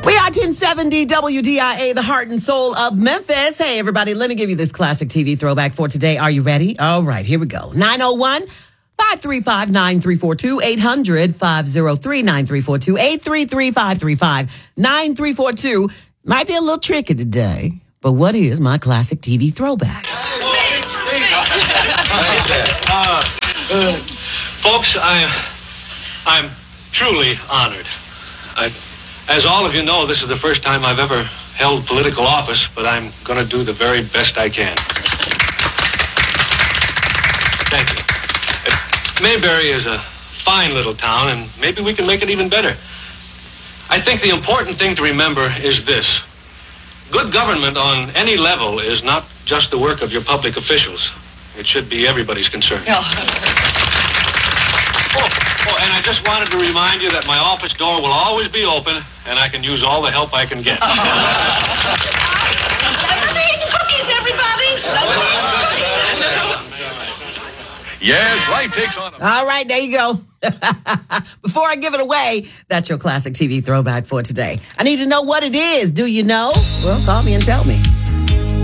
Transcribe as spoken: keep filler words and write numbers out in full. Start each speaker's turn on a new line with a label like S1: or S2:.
S1: We are ten seventy W D I A, the heart and soul of Memphis. Hey, everybody, let me give you this classic T V throwback for today. Are you ready? All right, here we go. nine oh one, five three five, nine three four two, eight hundred, five oh three, nine three four two, eight three three, five three five, nine three four two. Might be a little tricky today, but what is my classic T V throwback?
S2: Uh, uh, folks, I, I'm truly honored. I, as all of you know, this is the first time I've ever held political office, but I'm going to do the very best I can. Thank you. Uh, Mayberry is a fine little town, and maybe we can make it even better. I think the important thing to remember is this. Good government on any level is not just the work of your public officials. It should be everybody's concern.
S3: No.
S2: Oh, oh, and I just wanted to remind you that my office door will always be open, and I can use all the help I can get.
S3: Lemonade and cookies, everybody. Lemonade and cookies.
S4: Yes, life takes on a...
S1: All right, there you go. Before I give it away, that's your classic T V throwback for today. I need to know what it is. Do you know? Well, call me and tell me.